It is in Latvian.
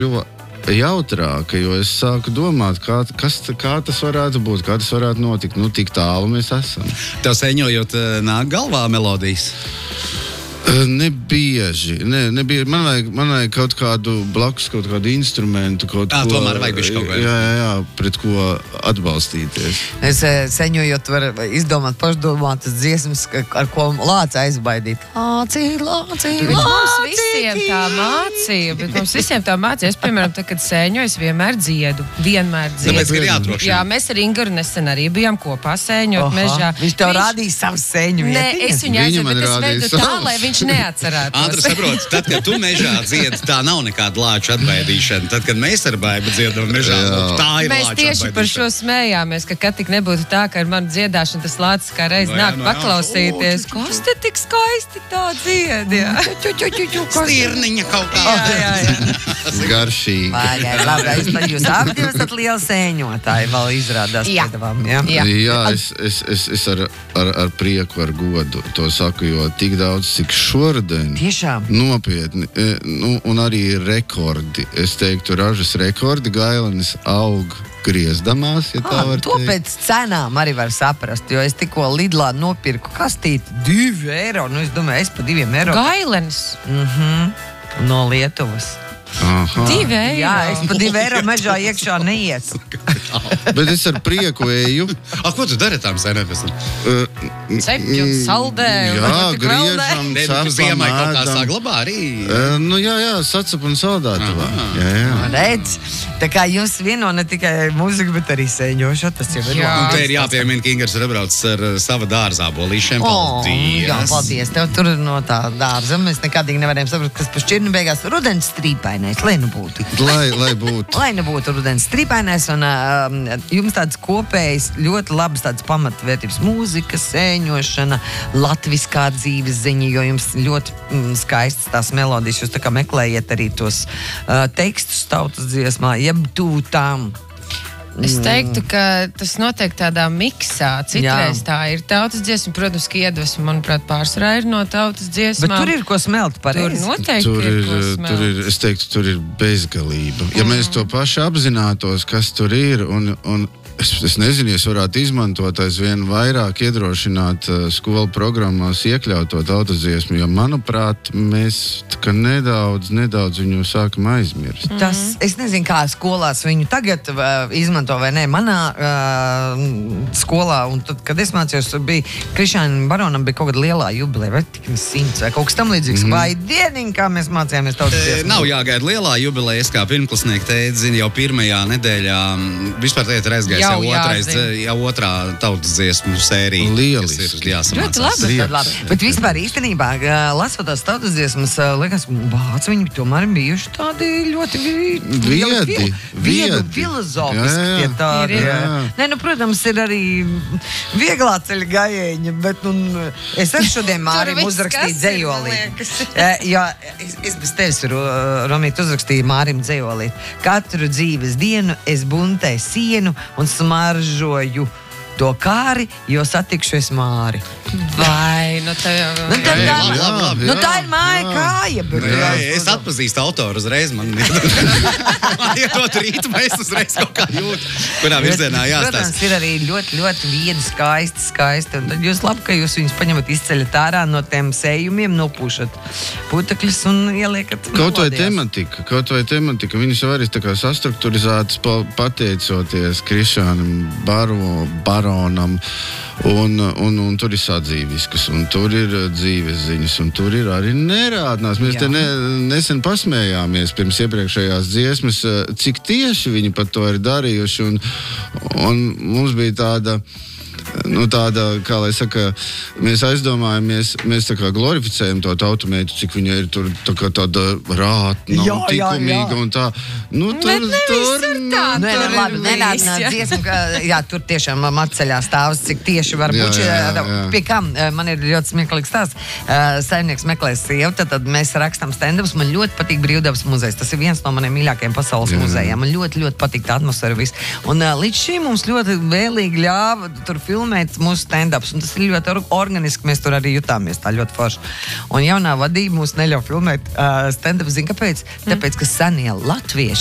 jautrāka, jo es sāku domāt, kā tas varētu būt, kā tas varētu notikt. Nu, tik tālu mēs esam. Tev seņojot nāk galvā melodijas? Nebieži. Nebieži. Man vajag kaut kādu blakus, kaut kādu instrumentu, tomēr vajag bišķi kaut ko. Jā, pret ko atbalstīties. Es seņojot varu izdomāt pašdomātas dziesmas, ar ko lāci aizbaidīt. Lāci. Mums visiem tā mācīja. Es, piemēram, tad, kad seņoju, es vienmēr dziedu. Tāpēc, ka ir jāatrokšana. Jā, mēs ar Ingaru nesen arī bijām kopā seņot mežā. Viņš tev rādīja savu seņu. Nē, es viņu aizvedu, bet es vedu tā, lai viņš neatcerētos. Andra, saprot, tad, kad tu mežā dziedi, tā nav nekāda lāču atbaidīšana. Tad, kad mēs ar baibu dziedam mežā, tā ir mēs lāču tieši atbaidīšana. par šo smējāmies, ka tik nebūtu tā, ka ar manu dziedāšanu tas lācis kā reiz nāk paklausīties. Kas te tik skaisti tā dzied, jā? Stirniņa kaut kā. Jā. Garšīgi. Labi, jūs abi esat lieli sēņotāji, vēl izrādās pēdavām, jā? Jā, es ar prieku, ar godu to saku, jo tik daudz, cik šodien. Tiešām? Nopietni. Un arī rekordi. Es teiktu, ražas rekordi Gailenis aug griezdamās, ja tā var to teikt. pēc cenām arī var saprast, jo es tikko Lidlā nopirku kastīti 2 eiro. Nu, es domāju, es pa 2 eiro. Gailenis. No Lietuvas. Aha. 2 eiro. Jā, es pa 2 eiro mežā iekšā neietu. Bet es ar prieku eju. Ko tu dari tām senēpēs? Cepju un saldēju. Jā, griežam, Tu ziemai kaut kā saglabā arī? Jā, sacep un saldātavā. Jā. Redz, tā kā jūs vieno ne tikai mūziku, bet arī sēņošo, tas jau ir Jā. Un te ir jāpiemina, ka Ingers ir atbraucis ar sava dārza abolīšiem. Jā, paldies. Tev tur no tā dārza. Mēs nekādīgi nevarējām saprast, kas pa šķirni beigās rudens strīpainais, lai nu būtu. Lai būtu. Lai nebūtu rudens strīpainais, un jums tāds kopējs, ļoti labs tāds pamatvērtības mūzika, sēņošana, latviskā dzīves ziņa, jo jums ļoti skaistas tās melodijas, jūs tā kā meklējiet arī tos tekstus tautas dziesmā, jeb tūtām. Es teiktu, ka tas notiek tādā miksā. Citreiz tā ir tautas dziesma. Protams, ka iedvesma, manuprāt, pārsvarā ir no tautas dziesmām. Bet tur ir ko smelt pareizi. Tur noteikti ir ko smelt. Es teiktu, tur ir bezgalība. Ja mēs to paši apzinātos, kas tur ir, un es nezinu, es varētu izmantot aizvien vairāk, iedrošināt skolu programmās iekļaut to tautas dziesmu, jo, manuprāt, mēs tā nedaudz viņu sākam aizmirst. Tas, es nezinu, kā skolās viņu tagad izmanto vai ne. Manā skolā, un tad, kad es mācījos, bija Krišānam Baronam bija kaut kāda lielā jubileja, vai tik 100 vai kaut kas tam līdzīgs. Vai dieniņ, kā mēs mācījāmies tautas dziesmu? Nav jāgaida lielā jubileja. Es kā pirmklasnieki teicu, zinu, jau pirmajā nedēļā vispār teikt ir aizgājis jau otrā tautas dziesmu sērija. Lieliski. Ļoti labi. Bet vispār īstenībā, lasot tās tautas dziesmas, liekas, vācu viņi tomēr bijuši tādi ļoti viedi, filozofiski. Nē, nu, protams, ir arī vieglā ceļa gājēņi, bet es arī šodien Mārim uzrakstīju dzejolīti. Jā, es bez tevis, Romīt, uzrakstīju Mārim dzejolīti. Katru dzīves dienu es buntē sienu un smaržoju to kāri, jo satikšu es Māri. Vai, tā ir māja kāja. Es atpazīstu autoru uzreiz. Man iedot rītmu, es uzreiz kaut kā jūtu, kurā virzienā jāstāst. Protams, ir arī ļoti, ļoti viedi, skaisti. Un tad jūs labi, ka jūs viņus paņemat, izceļat ārā no tiem sējumiem, nopūšat putekļus un ieliekat Kaut vai tematika. Viņas jau arī tā kā sastrukturizētas pateicoties Krišānam Baronam. Un tur ir sadzīviskas, un tur ir dzīves ziņas, un tur ir arī nerādnās. Mēs te nesen pasmējāmies pirms iepriekšējās dziesmas, cik tieši viņi par to ir darījuši, un mums bija tāda, kā lai saka, mēs aizdomājamies, mēs tā kā glorificējam to tautumeitu, cik viņa ir tur tā kā tāda rātna un tikumīga un tā. Bet nevis ir tā. Nerādnā dziesma, jā, tur tiešām atceļā stāvs, cik tieši var būt. Pie kam man ir ļoti smieklīgs stāsts. Saimnieks meklē sievu, tad mēs rakstam stand-ups. Man ļoti patīk Brīvdabas muzejs. Tas ir viens no maniem mīļākajiem pasaules muzejiem. Man ļoti, ļoti patīk tā atmosfēra viss. Un līdz šim mums ļoti vēlīgi ļāva tur filmēt mūsu stand-ups, un tas ir ļoti organiski, mēs tur arī jutāmies tā ļoti forši. Un jaunā vadība mūs neļauj filmēt stand-up, zin kāpēc? Tāpēc, ka senie latvieši